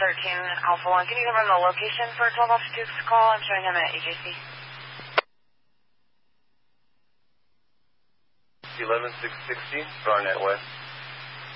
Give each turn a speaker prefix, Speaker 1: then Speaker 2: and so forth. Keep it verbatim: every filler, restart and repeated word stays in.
Speaker 1: thirteen Alpha one. Can you confirm the location for twelve Alpha two's call? I'm showing him at A J C.
Speaker 2: eleven six sixty, Garnett West.